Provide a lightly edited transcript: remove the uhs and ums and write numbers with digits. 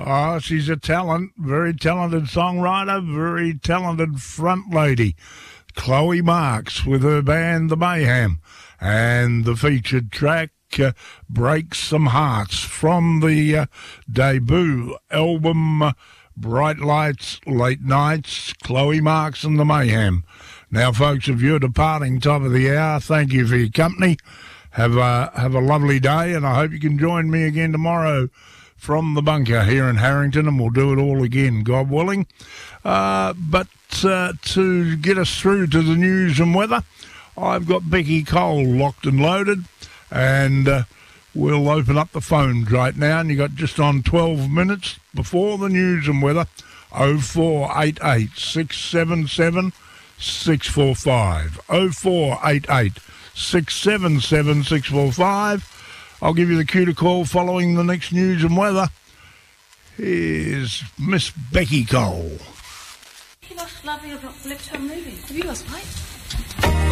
Oh, she's a talent, very talented songwriter, very talented front lady. Chloe Marks with her band The Mayhem, and the featured track Break Some Hearts from the debut album Bright Lights, Late Nights, Chloe Marks and The Mayhem. Now, folks, if you're departing top of the hour, thank you for your company. Have a lovely day, and I hope you can join me again tomorrow from the bunker here in Harrington, and we'll do it all again, God willing. But to get us through to the news and weather, I've got Becky Cole locked and loaded, and we'll open up the phones right now, and you got just on 12 minutes before the news and weather, 0488 677 645, 0488 677 645. I'll give you the cue to call following the next news and weather. Here's Miss Becky Cole. He lost lovely of Lipton movie. Have you lost weight?